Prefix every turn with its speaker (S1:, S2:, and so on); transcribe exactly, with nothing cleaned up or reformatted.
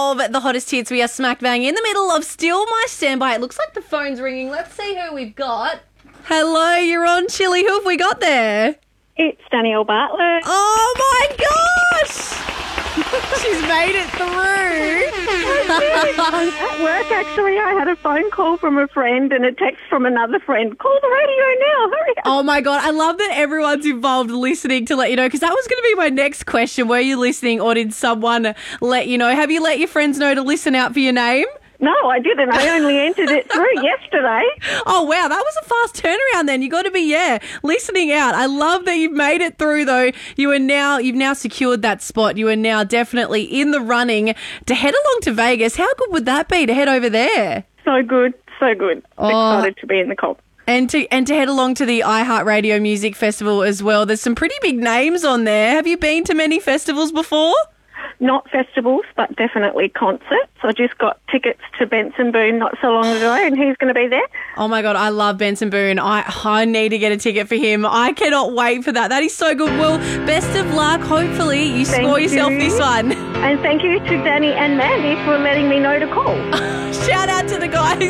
S1: of the hottest hits. We are smack bang in the middle of Still My Standby. It looks like the phone's ringing. Let's see who we've got. Hello, you're on Chili. Who have we got there?
S2: It's Danielle Bartlett.
S1: Oh my gosh! She's made it through.
S2: At work, actually, I had a phone call from a friend and a text from another friend. Call the radio now, hurry up.
S1: Oh my God, I love that everyone's involved listening to let you know, because that was going to be my next question. Were you listening or did someone let you know? Have you let your friends know to listen out for your name?
S2: No, I didn't. I only entered it through yesterday.
S1: Oh, wow. That was a fast turnaround then. You got to be, yeah, listening out. I love that you've made it through, though. You are now, you've now secured that spot. You are now definitely in the running to head along to Vegas. How good would that be to head over there?
S2: So good, so good.
S1: Oh.
S2: Excited to be in the call.
S1: And to and to head along to the iHeartRadio Music Festival as well. There's some pretty big names on there. Have you been to many festivals before?
S2: Not festivals, but definitely concerts. I just got tickets to Benson Boone not so long ago, and he's going to be there.
S1: Oh, my God, I love Benson Boone. I, I need to get a ticket for him. I cannot wait for that. That is so good. Well, best of luck. Hopefully you
S2: Thank
S1: score yourself
S2: you.
S1: this one.
S2: And thank you to Danny and Mandy for letting me know to call.
S1: Shout out to the guys.